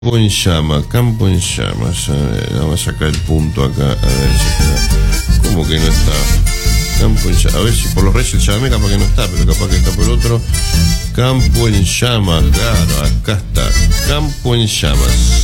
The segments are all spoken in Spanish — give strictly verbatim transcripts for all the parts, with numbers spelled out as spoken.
Campo en llama, campo en llamas. A ver, vamos a sacar el punto acá. A ver si está. ¿Cómo que no está? Campo en llamas. A ver si por los Reyes llamé, capaz que no está, pero capaz que está por otro. Campo en llamas, claro, acá está. Campo en llamas.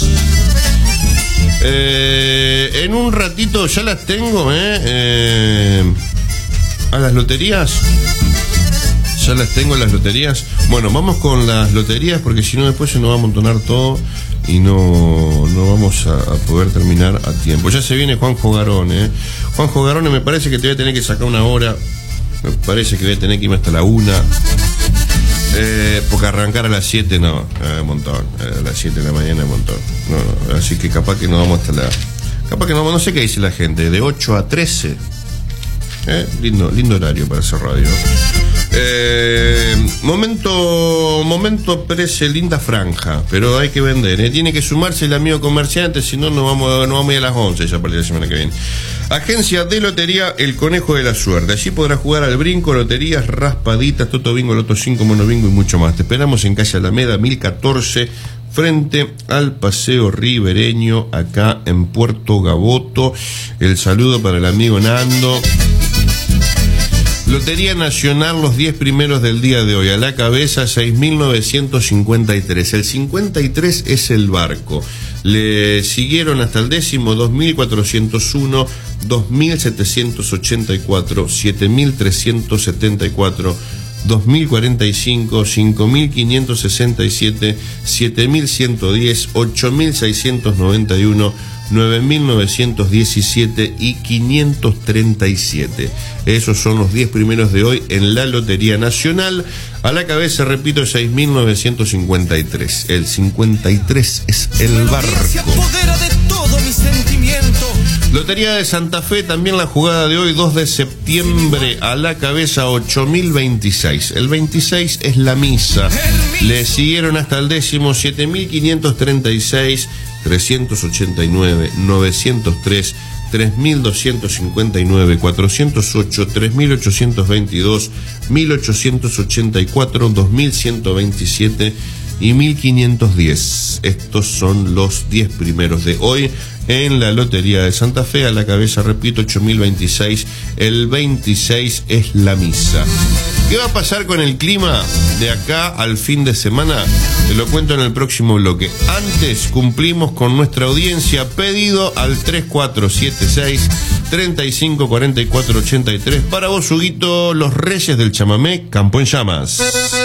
Eh, en un ratito ya las tengo, ¿eh? eh a las loterías. Ya las tengo las loterías. Bueno, vamos con las loterías porque si no después se nos va a amontonar todo y no, no vamos a, a poder terminar a tiempo. Ya se viene Juanjo Garone, ¿eh? Juanjo Garone, me parece que te voy a tener que sacar una hora. Me parece que voy a tener que irme hasta la una. Eh, porque arrancar a las siete no, es un montón. A las siete de la mañana es un montón. No, no, así que capaz que nos vamos hasta la... Capaz que no vamos, no sé qué dice la gente, de ocho a trece. Eh, lindo, lindo horario para hacer radio. Eh, momento, momento parece linda franja, pero hay que vender, ¿eh? Tiene que sumarse el amigo comerciante, si no, no vamos, no vamos a ir a las once ya para la semana que viene. Agencia de Lotería El Conejo de la Suerte. Allí podrás jugar al brinco, loterías, raspaditas, toto bingo, loto cinco, mono bingo y mucho más. Te esperamos en calle Alameda mil catorce, frente al Paseo Ribereño, acá en Puerto Gaboto. El saludo para el amigo Nando. Lotería Nacional, los diez primeros del día de hoy. A la cabeza, seis mil novecientos cincuenta y tres. El cincuenta y tres es el barco. Le siguieron hasta el décimo dos mil cuatrocientos uno, dos mil setecientos ochenta y cuatro, siete mil trescientos setenta y cuatro, dos mil cuarenta y cinco, cinco mil quinientos sesenta y siete, siete mil ciento diez, ocho mil seiscientos noventa y uno, nueve mil novecientos diecisiete y quinientos treinta y siete. Esos son los diez primeros de hoy en la Lotería Nacional. A la cabeza, repito, seis mil novecientos cincuenta y tres. El cincuenta y tres es el barco. Lotería de Santa Fe, también la jugada de hoy, dos de septiembre, a la cabeza ocho mil veintiséis. El veintiséis es la misa. Le siguieron hasta el décimo siete mil quinientos treinta y seis, trescientos ochenta y nueve, novecientos tres, tres mil doscientos cincuenta y nueve, cuatrocientos ocho, tres mil ochocientos veintidós, mil ochocientos ochenta y cuatro, dos mil ciento veintisiete y mil quinientos diez. Estos son los diez primeros de hoy en la Lotería de Santa Fe. A la cabeza, repito, ocho mil veintiséis. El veintiséis es la misa. ¿Qué va a pasar con el clima de acá al fin de semana? Te lo cuento en el próximo bloque. Antes, cumplimos con nuestra audiencia pedido al tres cuatro siete seis, treinta y cinco, cuarenta y cuatro, ochenta y tres. Para vos, Huguito, los Reyes del Chamamé, Campo en Llamas.